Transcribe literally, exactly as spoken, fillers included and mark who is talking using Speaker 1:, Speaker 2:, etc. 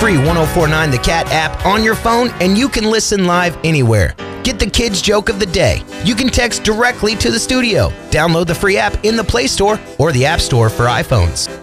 Speaker 1: free one oh four point nine The Cat app on your phone, and you can listen live anywhere. Get the kids' joke of the day. You can text directly to the studio. Download the free app in the Play Store or the App Store for iPhones.